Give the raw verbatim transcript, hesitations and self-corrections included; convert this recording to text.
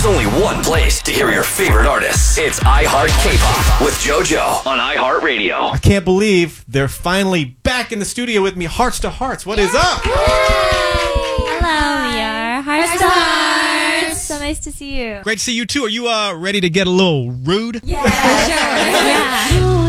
There's only one place to hear your favorite artists. It's iHeart K-Pop with JoJo on iHeartRadio. I can't believe they're finally back in the studio with me. Hearts to Hearts. What is up? Hello, we are Hearts to Hearts. So nice to see you. Great to see you too. Are you uh ready to get a little rude? Yeah, sure. Yeah.